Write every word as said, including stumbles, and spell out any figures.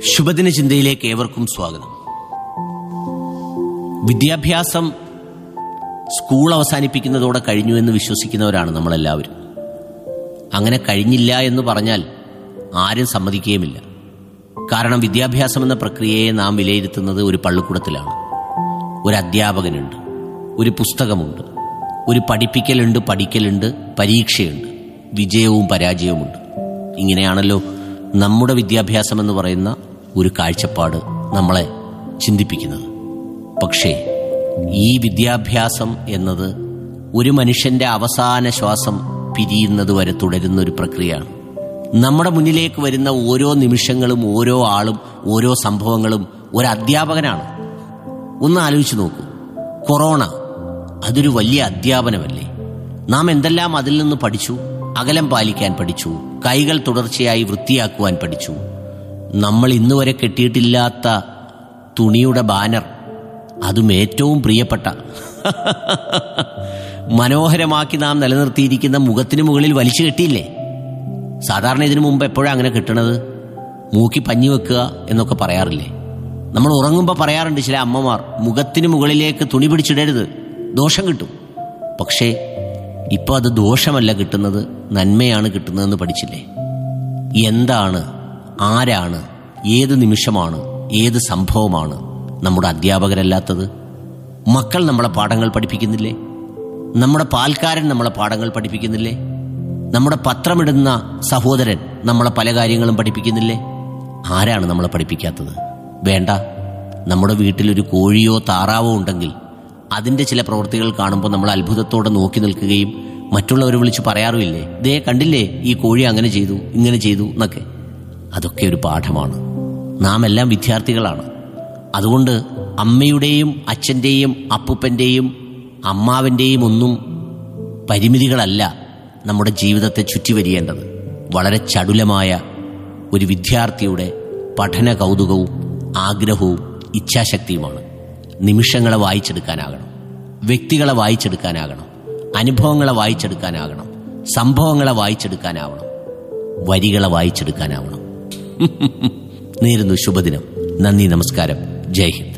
ശുഭദിന ചിന്തയിലേക്ക് ഏവർക്കും സ്വാഗതം. വിദ്യാഭ്യാസം സ്കൂൾ അവസാനിപ്പിക്കുന്നതോടെ കഴിഞ്ഞു എന്ന് വിശ്വസിക്കുന്നവരാണ് നമ്മളെല്ലാവരും. അങ്ങനെ കഴിഞ്ഞില്ല എന്ന് പറഞ്ഞാൽ ആരും സമ്മതിക്കുകയുമില്ല. കാരണം വിദ്യാഭ്യാസം എന്ന പ്രക്രിയയെ നാം വിലയിരുത്തുന്നത് ഒരു പള്ളിക്കൂടത്തിലാണ്. ഒരു അധ്യാപകനുണ്ട്, ഒരു പുസ്തകമുണ്ട്, ഒരു പഠിപ്പിക്കലുണ്ട്, പഠിക്കലുണ്ട്, പരീക്ഷയുണ്ട്, വിജയവും പരാജയവുമുണ്ട്. ഇങ്ങനെയാണല്ലോ നമ്മുടെ വിദ്യാഭ്യാസം എന്ന് പറയുന്ന ഒരു കാഴ്ചപ്പാട് നമ്മളെ ചിന്തിപ്പിക്കുന്നത്. പക്ഷേ ഈ വിദ്യാഭ്യാസം എന്നത് ഒരു മനുഷ്യന്റെ അവസാന ശ്വാസം പിരിയുന്നത് വരെ തുടരുന്ന ഒരു പ്രക്രിയയാണ്. നമ്മുടെ മുന്നിലേക്ക് വരുന്ന ഓരോ നിമിഷങ്ങളും, ഓരോ ആളും, ഓരോ സംഭവങ്ങളും ഒരു അധ്യാപകനാണ്. ഒന്ന് ആലോചിച്ച് നോക്കൂ. കൊറോണ അതൊരു വലിയ അധ്യാപനമല്ലേ? നാം എന്തെല്ലാം അതിൽ നിന്ന് പഠിച്ചു. അകലം പാലിക്കാൻ പഠിച്ചു, കൈകൾ തുടർച്ചയായി വൃത്തിയാക്കുവാൻ പഠിച്ചു. നമ്മൾ ഇന്നുവരെ കെട്ടിയിട്ടില്ലാത്ത തുണിയുടെ ബാനർ, അതും ഏറ്റവും പ്രിയപ്പെട്ട മനോഹരമാക്കി നാം നിലനിർത്തിയിരിക്കുന്ന മുഖത്തിന് മുകളിൽ വലിച്ചു കെട്ടിയില്ലേ? സാധാരണ ഇതിനു മുമ്പ് എപ്പോഴാണ് അങ്ങനെ കെട്ടണത്? മൂക്കി പഞ്ഞി വെക്കുക എന്നൊക്കെ പറയാറില്ലേ? നമ്മൾ ഉറങ്ങുമ്പോൾ പറയാറുണ്ട് ചില അമ്മമാർ, മുഖത്തിന് മുകളിലേക്ക് തുണി പിടിച്ചിടരുത്, ദോഷം കിട്ടും. പക്ഷേ ഇപ്പോൾ അത് ദോഷമല്ല കിട്ടുന്നത്, നന്മയാണ് കിട്ടുന്നതെന്ന് പഠിച്ചില്ലേ? എന്താണ്, ആരാണ്, ഏത് നിമിഷമാണ്, ഏത് സംഭവമാണ് നമ്മുടെ അധ്യാപകരല്ലാത്തത്? മക്കൾ നമ്മളെ പാഠങ്ങൾ പഠിപ്പിക്കുന്നില്ലേ? നമ്മുടെ പാൽക്കാരൻ നമ്മളെ പാഠങ്ങൾ പഠിപ്പിക്കുന്നില്ലേ? നമ്മുടെ പത്രമിടുന്ന സഹോദരൻ നമ്മളെ പല കാര്യങ്ങളും പഠിപ്പിക്കുന്നില്ലേ? ആരാണ് നമ്മളെ പഠിപ്പിക്കാത്തത്? വേണ്ട, നമ്മുടെ വീട്ടിലൊരു കോഴിയോ താറാവോ ഉണ്ടെങ്കിൽ അതിൻ്റെ ചില പ്രവൃത്തികൾ കാണുമ്പോൾ നമ്മൾ അത്ഭുതത്തോടെ നോക്കി നിൽക്കുകയും മറ്റുള്ളവരെ വിളിച്ച് പറയാറുമില്ലേ, ദേ കണ്ടില്ലേ ഈ കോഴി അങ്ങനെ ചെയ്തു, ഇങ്ങനെ ചെയ്തു എന്നൊക്കെ. അതൊക്കെ ഒരു പാഠമാണ്. നാം എല്ലാം വിദ്യാർത്ഥികളാണ്. അതുകൊണ്ട് അമ്മയുടെയും അച്ഛൻ്റെയും അപ്പൂപ്പൻ്റെയും അമ്മാവൻ്റെയും ഒന്നും പരിമിതികളല്ല നമ്മുടെ ജീവിതത്തെ ചുറ്റിവരിയേണ്ടത്. വളരെ ചടുലമായ ഒരു വിദ്യാർത്ഥിയുടെ പഠന കൗതുകവും ആഗ്രഹവും ഇച്ഛാശക്തിയുമാണ്. നിമിഷങ്ങളെ വായിച്ചെടുക്കാനാകണം, വ്യക്തികളെ വായിച്ചെടുക്കാനാകണം, അനുഭവങ്ങളെ വായിച്ചെടുക്കാനാകണം, സംഭവങ്ങളെ വായിച്ചെടുക്കാനാവണം, വരികളെ വായിച്ചെടുക്കാനാവണം. നേരുന്നു ശുഭദിനം. നന്ദി, നമസ്കാരം, ജയ് ഹിന്ദ്.